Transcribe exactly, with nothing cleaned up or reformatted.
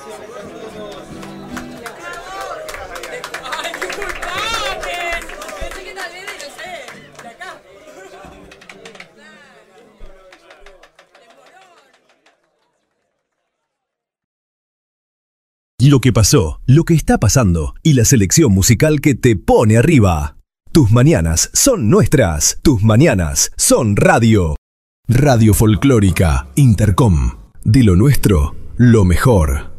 Lo que pasó, lo que está pasando y la selección musical que te pone arriba. Tus mañanas son nuestras. Tus mañanas son radio. Radio Folclórica Intercom. De lo nuestro, lo mejor.